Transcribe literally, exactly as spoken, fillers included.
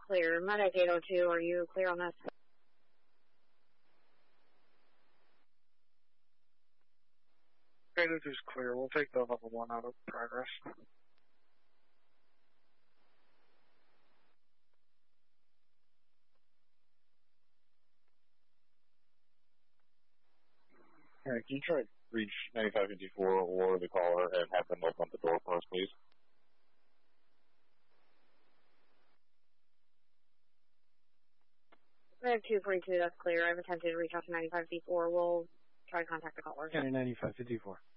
clear. Medic eight oh two, are you clear on this? eight oh two is clear. We'll take the level one out of progress. Alright, can you try to reach ninety-five fifty-four or the caller and have them open up the door for us, please? Medic two forty-two, that's clear. I've attempted to reach out to ninety-five fifty-four. We'll try to contact the caller. Yeah, ninety-five fifty-four.